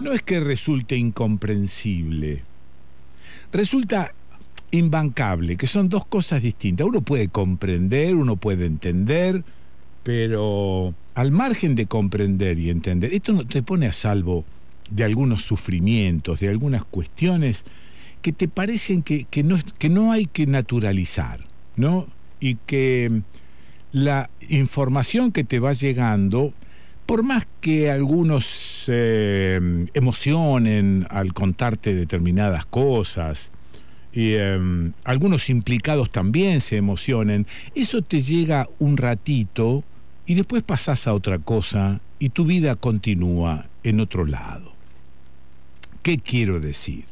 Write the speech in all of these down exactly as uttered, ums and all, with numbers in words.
no es que resulte incomprensible, resulta imbancable, que son dos cosas distintas. Uno puede comprender, uno puede entender, pero al margen de comprender y entender, esto no te pone a salvo de algunos sufrimientos, de algunas cuestiones que te parecen que, que, no, que no hay que naturalizar, ¿no? Y que la información que te va llegando, por más que algunos eh, emocionen al contarte determinadas cosas, y eh, algunos implicados también se emocionen, eso te llega un ratito y después pasás a otra cosa y tu vida continúa en otro lado. ¿Qué quiero decir?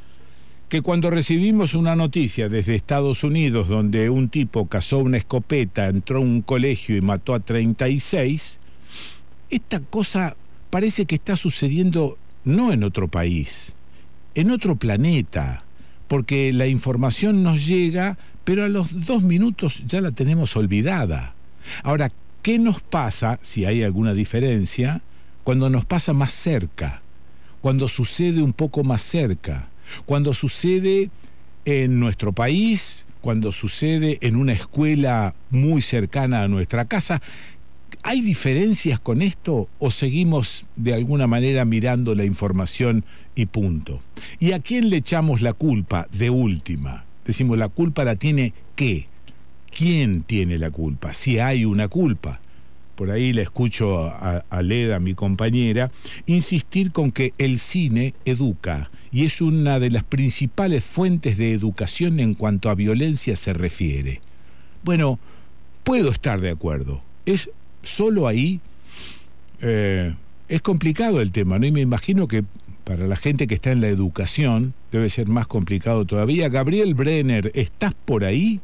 Que cuando recibimos una noticia desde Estados Unidos donde un tipo cazó una escopeta, entró a un colegio y mató a treinta y seis, esta cosa parece que está sucediendo no en otro país, en otro planeta, porque la información nos llega, pero a los dos minutos ya la tenemos olvidada. Ahora, ¿qué nos pasa, si hay alguna diferencia, cuando nos pasa más cerca, cuando sucede un poco más cerca, cuando sucede en nuestro país, cuando sucede en una escuela muy cercana a nuestra casa? ¿Hay diferencias con esto o seguimos de alguna manera mirando la información y punto? ¿Y a quién le echamos la culpa de última? Decimos, la culpa la tiene ¿qué? ¿Quién tiene la culpa? Si hay una culpa. Por ahí le escucho a, a Leda, mi compañera, insistir con que el cine educa y es una de las principales fuentes de educación en cuanto a violencia se refiere. Bueno, puedo estar de acuerdo. Es solo ahí eh, es complicado el tema, ¿no? Y me imagino que para la gente que está en la educación debe ser más complicado todavía. Gabriel Brenner, ¿estás por ahí?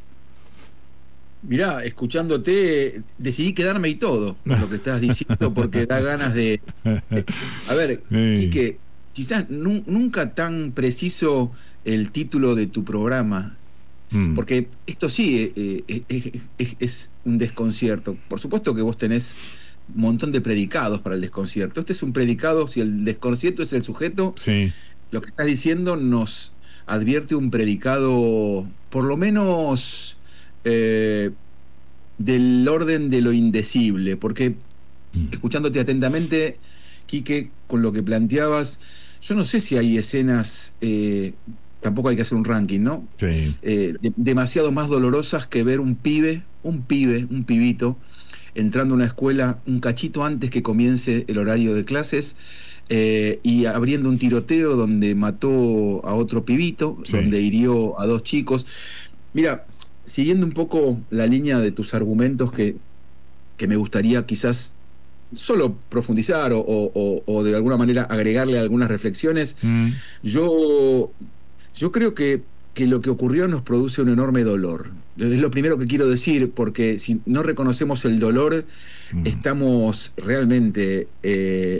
Mirá, escuchándote, decidí quedarme y todo con lo que estás diciendo, porque da ganas de... de a ver, sí. Quique, quizás nu nunca tan preciso el título de tu programa, mm. porque esto sí eh, eh, es, es, es un desconcierto. Por supuesto que vos tenés un montón de predicados para el desconcierto. Este es un predicado, si el desconcierto es el sujeto, sí. Lo que estás diciendo nos advierte un predicado, por lo menos... Eh, del orden de lo indecible, porque mm. escuchándote atentamente, Quique, con lo que planteabas, yo no sé si hay escenas, eh, tampoco hay que hacer un ranking, ¿no? Sí. Eh, de, demasiado más dolorosas que ver un pibe, un pibe, un pibito, entrando a una escuela un cachito antes que comience el horario de clases, eh, y abriendo un tiroteo donde mató a otro pibito, sí. Donde hirió a dos chicos. Mira, siguiendo un poco la línea de tus argumentos que, que me gustaría quizás solo profundizar o, o, o de alguna manera agregarle algunas reflexiones, mm. yo, yo creo que, que lo que ocurrió nos produce un enorme dolor. Es lo primero que quiero decir, porque si no reconocemos el dolor, mm. estamos realmente eh,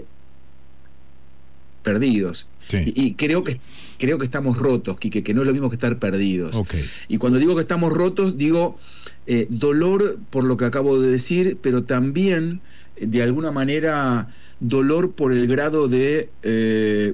perdidos. Sí. Y, y creo que creo que estamos rotos, Quique, que no es lo mismo que estar perdidos. Okay. Y cuando digo que estamos rotos, digo eh, dolor por lo que acabo de decir, pero también, eh, de alguna manera, dolor por el grado de, eh,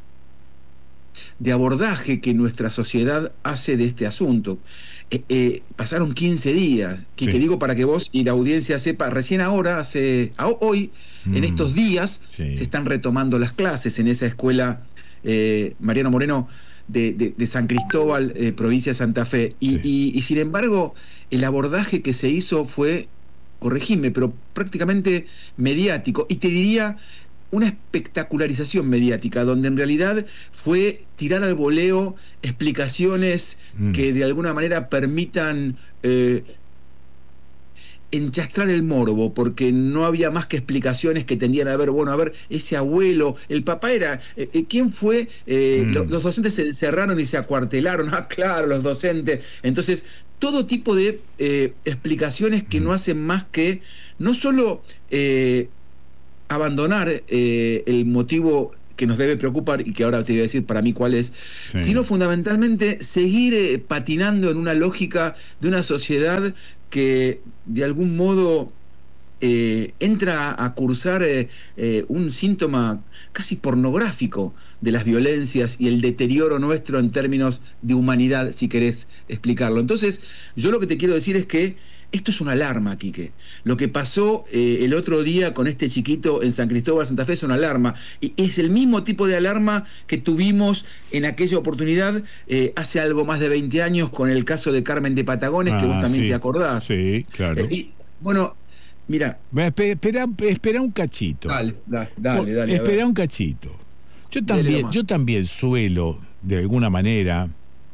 de abordaje que nuestra sociedad hace de este asunto. Eh, eh, pasaron quince días, Quique, sí. Digo para que vos y la audiencia sepa, recién ahora, hace, a, hoy, mm. en estos días, sí. se están retomando las clases en esa escuela eh, Mariano Moreno de, de, de San Cristóbal, eh, provincia de Santa Fe. Y, sí. y, y sin embargo, el abordaje que se hizo fue, corregime, pero prácticamente mediático. Y te diría, una espectacularización mediática, donde en realidad fue tirar al voleo explicaciones mm. que de alguna manera permitan eh, enchastrar el morbo, porque no había más que explicaciones que tendían a ver, bueno, a ver, ese abuelo, el papá era, eh, ¿quién fue? Eh, mm. lo, los docentes se encerraron y se acuartelaron, ah, claro, los docentes. Entonces, todo tipo de eh, explicaciones que mm. no hacen más que, no solo... Eh, abandonar eh, el motivo que nos debe preocupar y que ahora te voy a decir para mí cuál es, sí. sino fundamentalmente seguir eh, patinando en una lógica de una sociedad que de algún modo eh, entra a cursar eh, eh, un síntoma casi pornográfico de las violencias y el deterioro nuestro en términos de humanidad, si querés explicarlo. Entonces, yo lo que te quiero decir es que esto es una alarma, Quique. Lo que pasó eh, el otro día con este chiquito en San Cristóbal, Santa Fe, es una alarma. Y es el mismo tipo de alarma que tuvimos en aquella oportunidad eh, hace algo más de veinte años con el caso de Carmen de Patagones, ah, que vos también sí. te acordás. Sí, claro. Eh, y, bueno, mira. Espera, espera un cachito. Dale, dale, dale. dale espera un cachito. Yo también, yo también suelo, de alguna manera,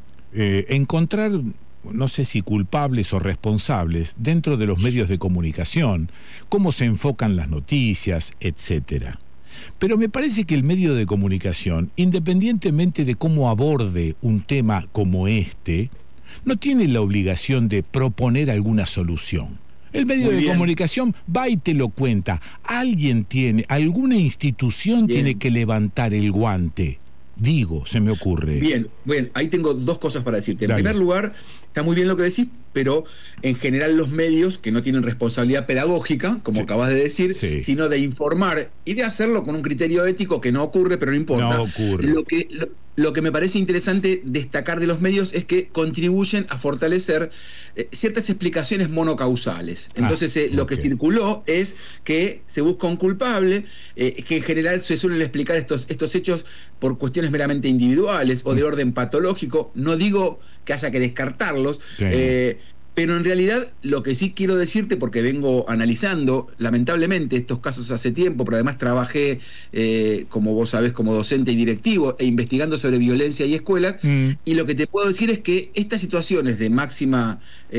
eh, encontrar, no sé si culpables o responsables, dentro de los medios de comunicación, cómo se enfocan las noticias, etcétera. Pero me parece que el medio de comunicación, independientemente de cómo aborde un tema como este, no tiene la obligación de proponer alguna solución. El medio Muy de bien. comunicación va y te lo cuenta. Alguien tiene, alguna institución bien. tiene que levantar el guante. Digo, se me ocurre. Bien, bien, ahí tengo dos cosas para decirte. En Dale. primer lugar, está muy bien lo que decís, pero en general los medios, que no tienen responsabilidad pedagógica, como sí. acabas de decir, sí. sino de informar y de hacerlo con un criterio ético que no ocurre, pero no importa. No ocurre. Lo que, lo, lo que me parece interesante destacar de los medios es que contribuyen a fortalecer eh, ciertas explicaciones monocausales. Entonces, eh, ah, lo okay. que circuló es que se busca un culpable, eh, que en general se suelen explicar estos, estos hechos por cuestiones meramente individuales o de orden patológico. No digo que haya que descartarlos, sí. eh, pero en realidad lo que sí quiero decirte, porque vengo analizando lamentablemente estos casos hace tiempo, pero además trabajé, eh, como vos sabés, como docente y directivo, e investigando sobre violencia y escuelas, mm. y lo que te puedo decir es que estas situaciones de máxima,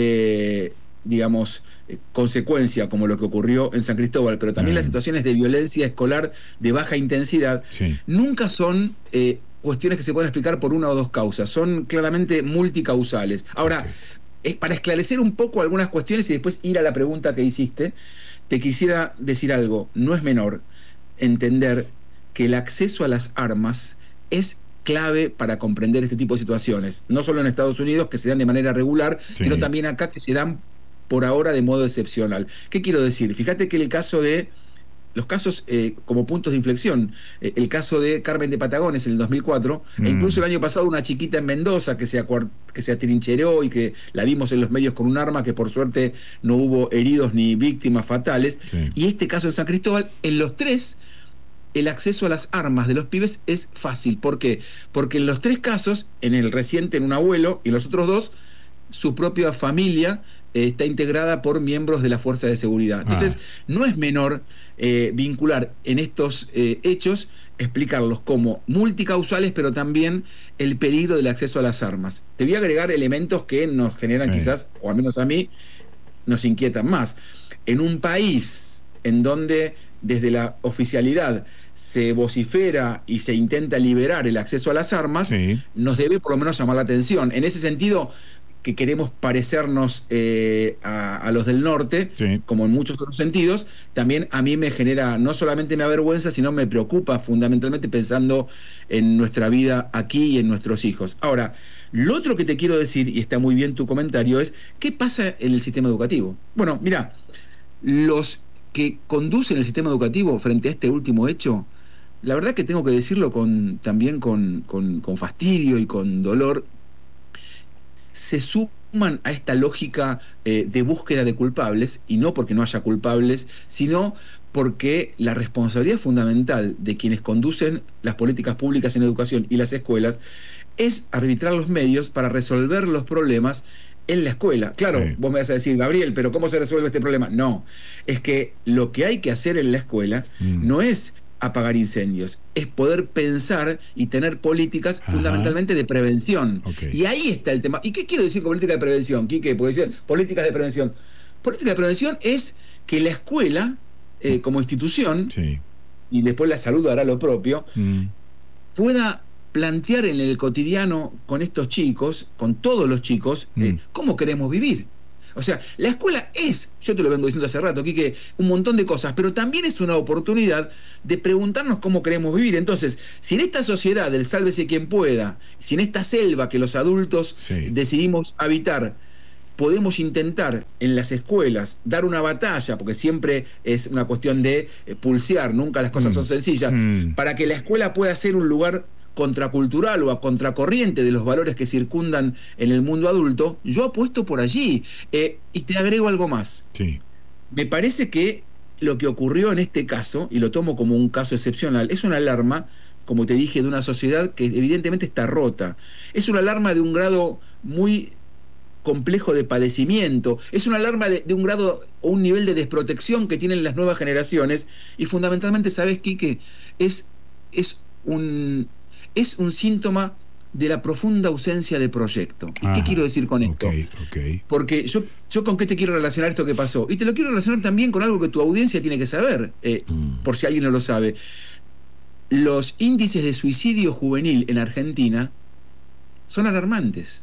eh, digamos, eh, consecuencia, como lo que ocurrió en San Cristóbal, pero también mm. las situaciones de violencia escolar de baja intensidad, sí. nunca son eh, cuestiones que se pueden explicar por una o dos causas, son claramente multicausales. Ahora, okay. es para esclarecer un poco algunas cuestiones y después ir a la pregunta que hiciste, te quisiera decir algo. No es menor entender que el acceso a las armas es clave para comprender este tipo de situaciones, no solo en Estados Unidos, que se dan de manera regular, sí. sino también acá, que se dan por ahora de modo excepcional. ¿Qué quiero decir? Fíjate que el caso de los casos eh, como puntos de inflexión, eh, el caso de Carmen de Patagones en el dos mil cuatro, mm. e incluso el año pasado una chiquita en Mendoza que se, que se atrincheró y que la vimos en los medios con un arma, que por suerte no hubo heridos ni víctimas fatales, sí. y este caso en San Cristóbal, en los tres, el acceso a las armas de los pibes es fácil. ¿Por qué? Porque en los tres casos, en el reciente en un abuelo y en los otros dos, su propia familia eh, está integrada por miembros de la fuerza de seguridad. Entonces, ah. no es menor eh, vincular en estos eh, hechos, explicarlos como multicausales, pero también el peligro del acceso a las armas. Te voy a agregar elementos que nos generan sí. quizás, o al menos a mí, nos inquietan más. En un país en donde desde la oficialidad se vocifera y se intenta liberar el acceso a las armas, sí. nos debe por lo menos llamar la atención. En ese sentido, que queremos parecernos eh, a, a los del norte, sí. como en muchos otros sentidos, también a mí me genera, no solamente me avergüenza, sino me preocupa fundamentalmente pensando en nuestra vida aquí y en nuestros hijos. Ahora, lo otro que te quiero decir, y está muy bien tu comentario, es ¿qué pasa en el sistema educativo? Bueno, mira, los que conducen el sistema educativo frente a este último hecho, la verdad que tengo que decirlo con, también con, con, con fastidio y con dolor, se suman a esta lógica eh, de búsqueda de culpables, y no porque no haya culpables, sino porque la responsabilidad fundamental de quienes conducen las políticas públicas en educación y las escuelas es arbitrar los medios para resolver los problemas en la escuela. Claro, sí. vos me vas a decir, Gabriel, pero ¿cómo se resuelve este problema? No, es que lo que hay que hacer en la escuela mm. no es apagar incendios, es poder pensar y tener políticas Ajá. fundamentalmente de prevención. Okay. Y ahí está el tema. ¿Y qué quiero decir con política de prevención, Quique? Porque decir políticas de prevención. Política de prevención es que la escuela, eh, como institución, sí. y después la salud hará lo propio, mm. pueda plantear en el cotidiano con estos chicos, con todos los chicos, mm. eh, cómo queremos vivir. O sea, la escuela es, yo te lo vengo diciendo hace rato, Quique, un montón de cosas, pero también es una oportunidad de preguntarnos cómo queremos vivir. Entonces, si en esta sociedad del sálvese quien pueda, si en esta selva que los adultos sí. decidimos habitar, podemos intentar en las escuelas dar una batalla, porque siempre es una cuestión de eh, pulsear, nunca las cosas Mm. son sencillas, Mm. para que la escuela pueda ser un lugar contracultural o a contracorriente de los valores que circundan en el mundo adulto, yo apuesto por allí. Eh, y te agrego algo más. Sí. Me parece que lo que ocurrió en este caso, y lo tomo como un caso excepcional, es una alarma, como te dije, de una sociedad que evidentemente está rota. Es una alarma de un grado muy complejo de padecimiento, es una alarma de, de un grado o un nivel de desprotección que tienen las nuevas generaciones, y fundamentalmente, ¿sabes, Quique? Es, es, un, es un síntoma de la profunda ausencia de proyecto. ¿Y Ajá. qué quiero decir con esto? Okay, okay. Porque yo, yo con qué te quiero relacionar esto que pasó. Y te lo quiero relacionar también con algo que tu audiencia tiene que saber, eh, Mm. por si alguien no lo sabe. Los índices de suicidio juvenil en Argentina son alarmantes.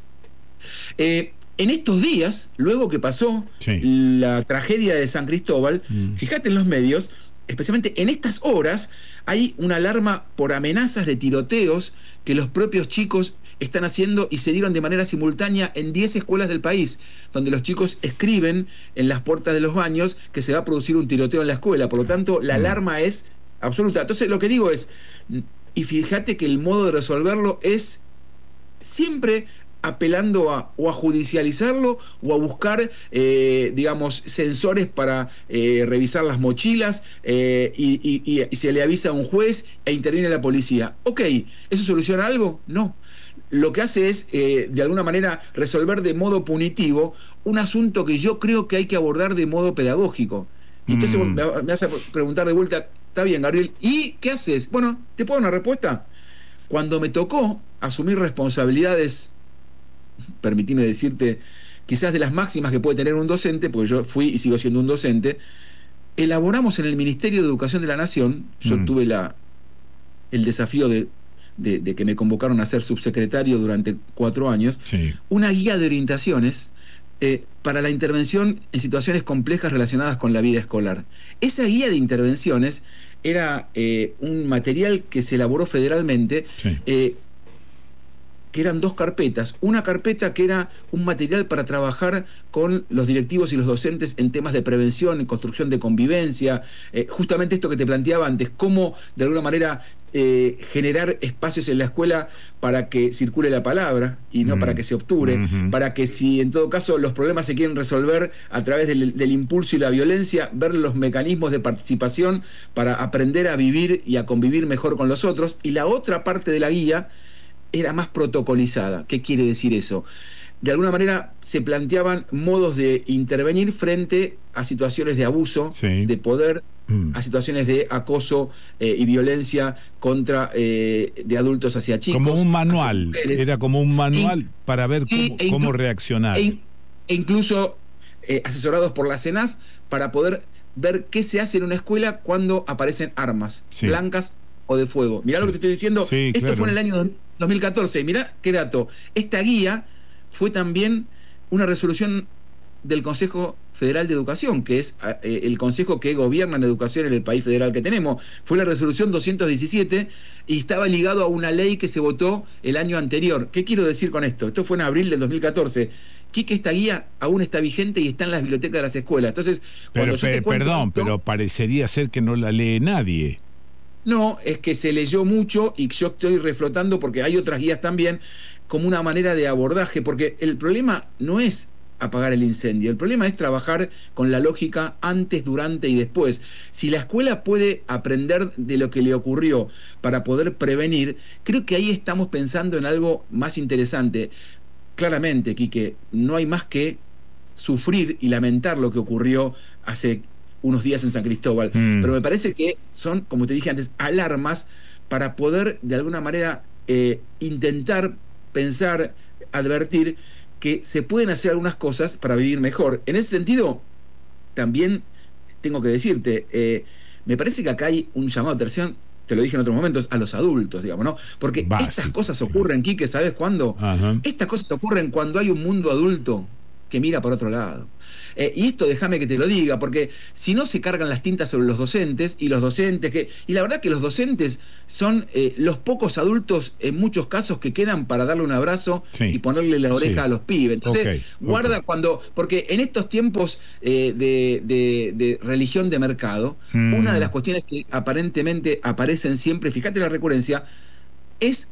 Eh, en estos días, luego que pasó Sí. la tragedia de San Cristóbal, Mm. fíjate en los medios, especialmente en estas horas, hay una alarma por amenazas de tiroteos que los propios chicos están haciendo y se dieron de manera simultánea en diez escuelas del país, donde los chicos escriben en las puertas de los baños que se va a producir un tiroteo en la escuela. Por lo tanto, la alarma es absoluta. Entonces, lo que digo es, y fíjate que el modo de resolverlo es siempre apelando a o a judicializarlo o a buscar, eh, digamos, sensores para eh, revisar las mochilas eh, y, y, y se le avisa a un juez e interviene la policía. Ok, ¿eso soluciona algo? No. Lo que hace es, eh, de alguna manera, resolver de modo punitivo un asunto que yo creo que hay que abordar de modo pedagógico. Y entonces Mm. me, me vas a preguntar de vuelta, está bien, Gabriel, ¿y qué haces? Bueno, ¿te puedo dar una respuesta? Cuando me tocó asumir responsabilidades, permitime decirte, quizás de las máximas que puede tener un docente, porque yo fui y sigo siendo un docente, elaboramos en el Ministerio de Educación de la Nación, yo Mm. tuve la, el desafío de, de, de que me convocaron a ser subsecretario durante cuatro años, Sí. una guía de orientaciones eh, para la intervención en situaciones complejas relacionadas con la vida escolar. Esa guía de intervenciones era eh, un material que se elaboró federalmente, Sí. eh, que eran dos carpetas. Una carpeta que era un material para trabajar con los directivos y los docentes en temas de prevención, en construcción de convivencia, eh, justamente esto que te planteaba antes, cómo de alguna manera eh, generar espacios en la escuela para que circule la palabra y no Mm. para que se obture, Mm-hmm. para que si en todo caso los problemas se quieren resolver a través del, del impulso y la violencia, ver los mecanismos de participación para aprender a vivir y a convivir mejor con los otros. Y la otra parte de la guía era más protocolizada. ¿Qué quiere decir eso? De alguna manera se planteaban modos de intervenir frente a situaciones de abuso, Sí. de poder, Mm. a situaciones de acoso eh, y violencia contra eh, de adultos hacia chicos. Como un hacia manual, mujeres. era como un manual E- para ver sí, cómo, e cómo inclu- reaccionar. E, in- e incluso eh, asesorados por la CENAF para poder ver qué se hace en una escuela cuando aparecen armas Sí. blancas o de fuego. Mirá Sí. lo que te estoy diciendo. Sí, Esto claro. fue en el año dos mil catorce. Mirá qué dato. Esta guía fue también una resolución del Consejo Federal de Educación, que es eh, el consejo que gobierna en educación en el país federal que tenemos. Fue la resolución doscientos diecisiete y estaba ligado a una ley que se votó el año anterior. ¿Qué quiero decir con esto? Esto fue en abril del dos mil catorce. Quique, esta guía aún está vigente y está en las bibliotecas de las escuelas. Entonces, cuando Pero, yo te pe- cuento perdón, esto, pero parecería ser que no la lee nadie. no, es que se leyó mucho y yo estoy reflotando porque hay otras guías también como una manera de abordaje, porque el problema no es apagar el incendio, el problema es trabajar con la lógica antes, durante y después. Si la escuela puede aprender de lo que le ocurrió para poder prevenir, creo que ahí estamos pensando en algo más interesante. Claramente, Quique, no hay más que sufrir y lamentar lo que ocurrió hace unos días en San Cristóbal, Mm. pero me parece que son, como te dije antes, alarmas para poder de alguna manera eh, intentar pensar, advertir que se pueden hacer algunas cosas para vivir mejor. En ese sentido, también tengo que decirte, eh, me parece que acá hay un llamado de atención, te lo dije en otros momentos, a los adultos, digamos, ¿no? Porque Básico, estas cosas claro. ocurren, Quique, ¿sabes cuándo? Ajá. Estas cosas ocurren cuando hay un mundo adulto que mira por otro lado. Eh, y esto déjame que te lo diga, porque si no se cargan las tintas sobre los docentes, y los docentes que. Y la verdad que los docentes son eh, los pocos adultos, en muchos casos, que quedan para darle un abrazo sí, y ponerle la oreja sí. a los pibes. Entonces, Okay, guarda okay. cuando. Porque en estos tiempos eh, de, de, de religión de mercado, Mm. una de las cuestiones que aparentemente aparecen siempre, fíjate la recurrencia, es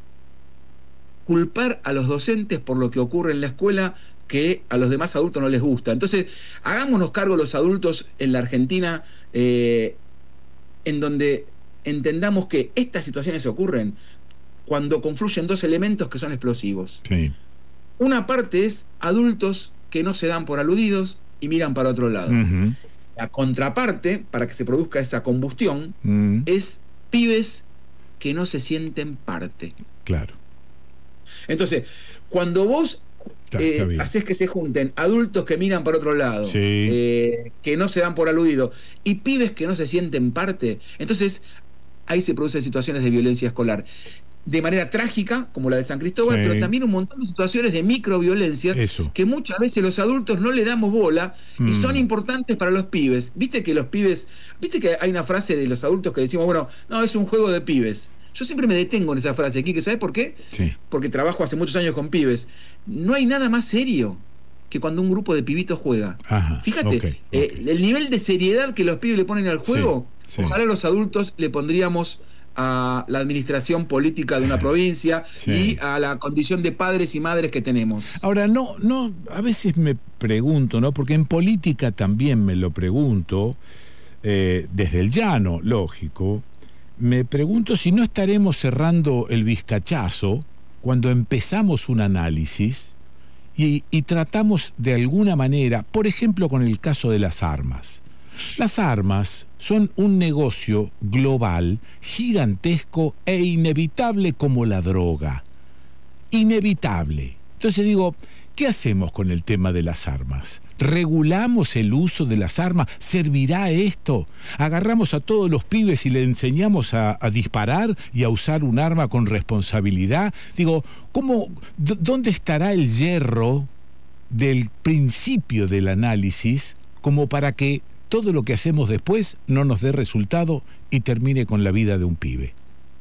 culpar a los docentes por lo que ocurre en la escuela que a los demás adultos no les gusta. Entonces, hagámonos cargo los adultos en la Argentina, eh, en donde entendamos que estas situaciones ocurren cuando confluyen dos elementos que son explosivos. Sí. Una parte es adultos que no se dan por aludidos y miran para otro lado. Uh-huh. La contraparte, para que se produzca esa combustión, uh-huh. es pibes que no se sienten parte. Claro. Entonces, cuando vos eh, haces que se junten adultos que miran para otro lado, sí. eh, que no se dan por aludido, y pibes que no se sienten parte, entonces ahí se producen situaciones de violencia escolar. De manera trágica, como la de San Cristóbal, sí. pero también un montón de situaciones de microviolencia que muchas veces los adultos no le damos bola mm. y son importantes para los pibes. Viste que los pibes, viste que hay una frase de los adultos que decimos, bueno, no, es un juego de pibes. Yo siempre me detengo en esa frase aquí, ¿sabes por qué? Sí. Porque trabajo hace muchos años con pibes. No hay nada más serio que cuando un grupo de pibitos juega. Ajá, Fíjate, okay, eh, okay. el nivel de seriedad que los pibes le ponen al juego, sí, sí. ojalá los adultos le pondríamos a la administración política de una provincia sí. y a la condición de padres y madres que tenemos. Ahora, no, no, a veces me pregunto, ¿no? Porque en política también me lo pregunto, eh, desde el llano, lógico, me pregunto si no estaremos cerrando el vizcachazo cuando empezamos un análisis y, y tratamos de alguna manera, por ejemplo, con el caso de las armas. Las armas son un negocio global, gigantesco e inevitable como la droga. Inevitable. Entonces digo, ¿qué hacemos con el tema de las armas? ¿Regulamos el uso de las armas? ¿Servirá esto? ¿Agarramos a todos los pibes y le enseñamos a, a disparar y a usar un arma con responsabilidad? Digo, ¿cómo, d- ¿dónde estará el hierro del principio del análisis como para que todo lo que hacemos después no nos dé resultado y termine con la vida de un pibe?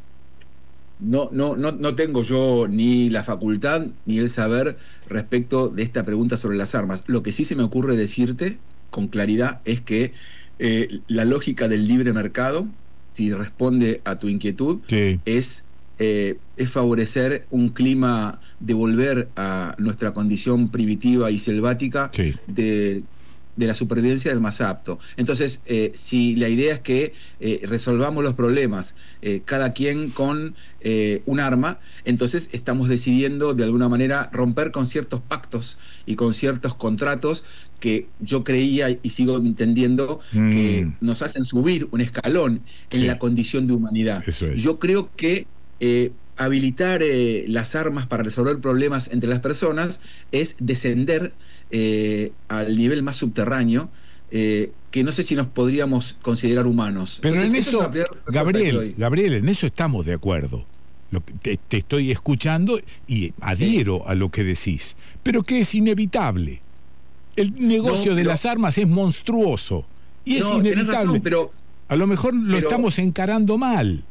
No, no, no, no tengo yo ni la facultad ni el saber respecto de esta pregunta sobre las armas. Lo que sí se me ocurre decirte con claridad es que eh, la lógica del libre mercado, si responde a tu inquietud, sí. es, eh, es favorecer un clima de volver a nuestra condición primitiva y selvática sí. de... de la supervivencia del más apto. Entonces, eh, si la idea es que eh, resolvamos los problemas, eh, cada quien con eh, un arma, entonces estamos decidiendo de alguna manera romper con ciertos pactos y con ciertos contratos que yo creía y sigo entendiendo mm. que nos hacen subir un escalón en sí. la condición de humanidad. Eso es. Yo creo que eh, habilitar eh, las armas para resolver problemas entre las personas es descender eh, al nivel más subterráneo, eh, que no sé si nos podríamos considerar humanos. Pero Entonces, en eso, eso es Gabriel, que Gabriel, en eso estamos de acuerdo. Lo que te, te estoy escuchando y adhiero sí. a lo que decís. Pero que es inevitable. El negocio no, de no. las armas es monstruoso y es no, inevitable. Razón, pero, a lo mejor lo pero, estamos encarando mal.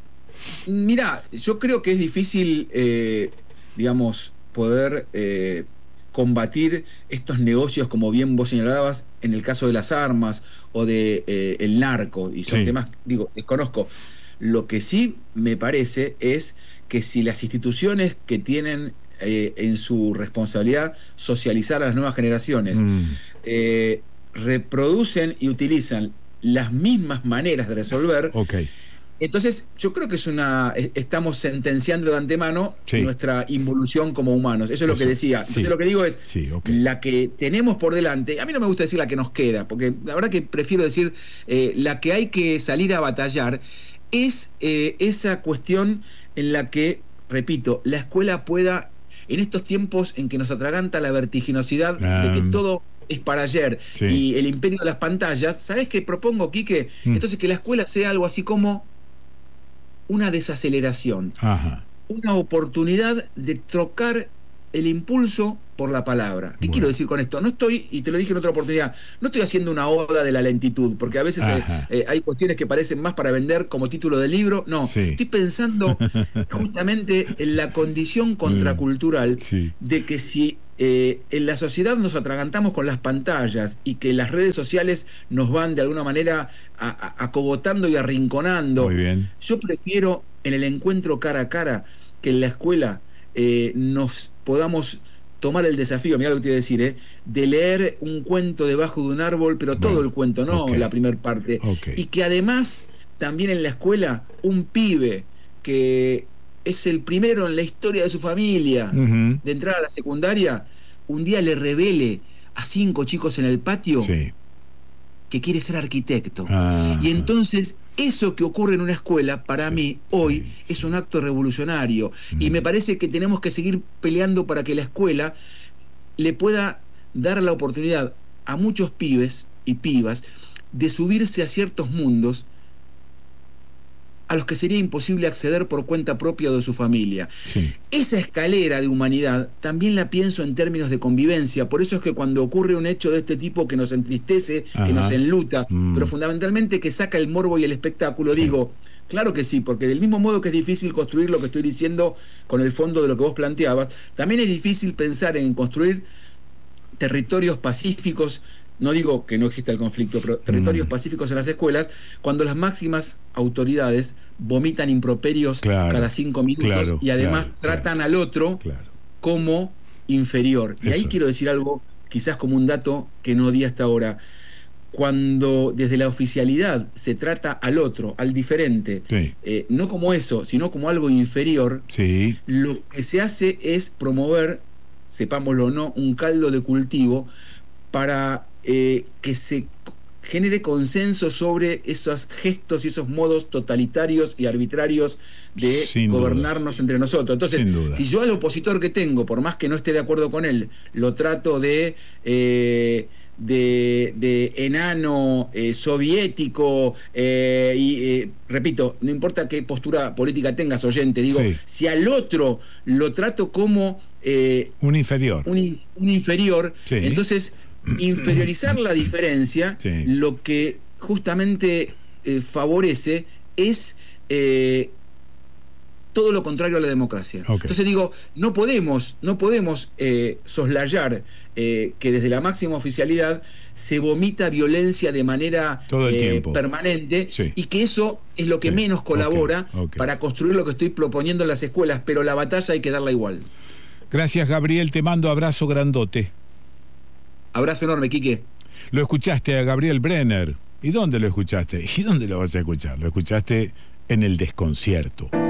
Mira, yo creo que es difícil, eh, digamos, poder eh, combatir estos negocios, como bien vos señalabas, en el caso de las armas o de eh, el narco, y son sí. temas, digo, desconozco. Lo que sí me parece es que si las instituciones que tienen eh, en su responsabilidad socializar a las nuevas generaciones mm. eh, reproducen y utilizan las mismas maneras de resolver, okay. entonces yo creo que es una estamos sentenciando de antemano sí. nuestra involución como humanos. Eso es lo Eso, que decía. Entonces sí. lo que digo es sí, okay. la que tenemos por delante. A mí no me gusta decir la que nos queda, porque la verdad que prefiero decir eh, la que hay que salir a batallar es eh, esa cuestión en la que, repito, la escuela pueda, en estos tiempos en que nos atraganta la vertiginosidad um. de que todo es para ayer sí. y el imperio de las pantallas, ¿sabés qué propongo, Quique? Mm. Entonces que la escuela sea algo así como una desaceleración, Ajá. una oportunidad de trocar el impulso por la palabra. ¿Qué Bueno. quiero decir con esto? No estoy, y te lo dije en otra oportunidad, no estoy haciendo una oda de la lentitud, porque a veces eh, eh, hay cuestiones que parecen más para vender como título de libro. No, sí. estoy pensando justamente en la condición contracultural sí. de que si eh, en la sociedad nos atragantamos con las pantallas y que las redes sociales nos van de alguna manera a, a, acogotando y arrinconando, Muy bien. yo prefiero en el encuentro cara a cara que en la escuela eh, nos podamos tomar el desafío, mirá lo que te iba a decir, eh, de leer un cuento debajo de un árbol, pero bueno, todo el cuento, no okay. la primera parte. Okay. Y que además, también en la escuela, un pibe que es el primero en la historia de su familia, uh-huh. de entrar a la secundaria, un día le revele a cinco chicos en el patio sí. que quiere ser arquitecto. Ah, y entonces eso que ocurre en una escuela, para sí, mí, hoy, sí, es sí. un acto revolucionario. Mm. Y me parece que tenemos que seguir peleando para que la escuela le pueda dar la oportunidad a muchos pibes y pibas de subirse a ciertos mundos a los que sería imposible acceder por cuenta propia o de su familia. Sí. Esa escalera de humanidad también la pienso en términos de convivencia. Por eso es que cuando ocurre un hecho de este tipo que nos entristece, Ajá. que nos enluta, mm. pero fundamentalmente que saca el morbo y el espectáculo, sí. digo, claro que sí, porque del mismo modo que es difícil construir lo que estoy diciendo con el fondo de lo que vos planteabas, también es difícil pensar en construir territorios pacíficos. No digo que no exista el conflicto, pero territorios mm. pacíficos en las escuelas, cuando las máximas autoridades vomitan improperios claro, cada cinco minutos claro, y además claro, tratan claro, al otro claro. como inferior. Y Eso ahí es. quiero decir algo, quizás como un dato que no di hasta ahora. Cuando desde la oficialidad se trata al otro, al diferente, sí. eh, no como eso, sino como algo inferior, sí. lo que se hace es promover, sepámoslo o no, un caldo de cultivo para eh, que se genere consenso sobre esos gestos y esos modos totalitarios y arbitrarios de Sin gobernarnos duda. entre nosotros. Entonces, si yo al opositor que tengo, por más que no esté de acuerdo con él, lo trato de... Eh, De, de enano eh, soviético eh, y eh, repito, no importa qué postura política tengas, oyente, digo, sí. si al otro lo trato como eh, un inferior, un, un inferior, sí. entonces inferiorizar la diferencia, sí. lo que justamente eh, favorece es eh, todo lo contrario a la democracia. Okay. Entonces digo, no podemos, no podemos eh, soslayar eh, que desde la máxima oficialidad se vomita violencia de manera todo el eh, tiempo. permanente sí. y que eso es lo que sí. menos colabora okay. Okay. para construir lo que estoy proponiendo en las escuelas, pero la batalla hay que darla igual. Gracias, Gabriel, te mando abrazo grandote. Abrazo enorme, Quique. Lo escuchaste a Gabriel Brenner. ¿Y dónde lo escuchaste? ¿Y dónde lo vas a escuchar? Lo escuchaste en El Desconcierto.